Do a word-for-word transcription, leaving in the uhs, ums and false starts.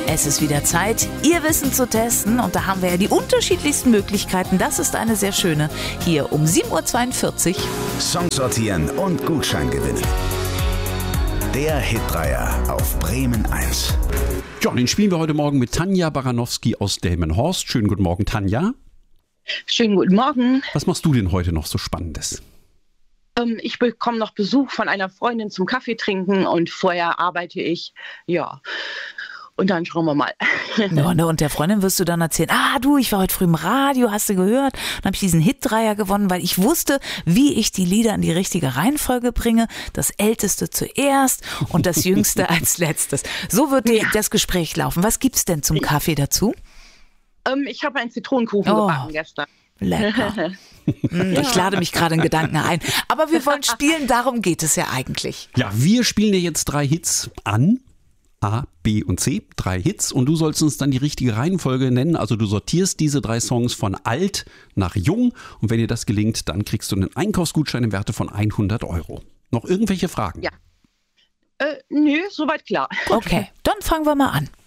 Es ist wieder Zeit, Ihr Wissen zu testen. Und da haben wir ja die unterschiedlichsten Möglichkeiten. Das ist eine sehr schöne. Hier um sieben Uhr zweiundvierzig. Song sortieren und Gutschein gewinnen. Der Hitdreier auf Bremen eins. Ja, den spielen wir heute Morgen mit Tanja Baranowski aus Delmenhorst. Schönen guten Morgen, Tanja. Schönen guten Morgen. Was machst du denn heute noch so Spannendes? Ähm, ich bekomme noch Besuch von einer Freundin zum Kaffee trinken und vorher arbeite ich, ja, und dann schauen wir mal. Ja, ne, und der Freundin wirst du dann erzählen, ah du, ich war heute früh im Radio, hast du gehört? Dann habe ich diesen Hit-Dreier gewonnen, weil ich wusste, wie ich die Lieder in die richtige Reihenfolge bringe. Das Älteste zuerst und das Jüngste als Letztes. So wird die, Ja. das Gespräch laufen. Was gibt's denn zum Kaffee dazu? Ähm, ich habe einen Zitronenkuchen Oh. gebacken gestern. Lecker. Hm, ich lade mich gerade in Gedanken ein. Aber wir wollen spielen, darum geht es ja eigentlich. Ja, wir spielen dir jetzt drei Hits an. A, B und C, drei Hits. Und du sollst uns dann die richtige Reihenfolge nennen. Also du sortierst diese drei Songs von alt nach jung. Und wenn dir das gelingt, dann kriegst du einen Einkaufsgutschein im Werte von hundert Euro. Noch irgendwelche Fragen? Ja. Äh, nö, soweit klar. Okay, dann fangen wir mal an.